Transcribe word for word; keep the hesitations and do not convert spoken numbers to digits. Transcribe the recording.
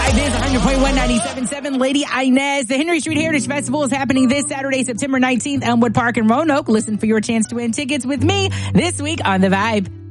Vibe is one hundred point one, ninety-seven point seven. Lady Inez. The Henry Street Heritage Festival is happening this Saturday, September nineteenth, Elmwood Park in Roanoke. Listen for your chance to win tickets with me this week on The Vibe.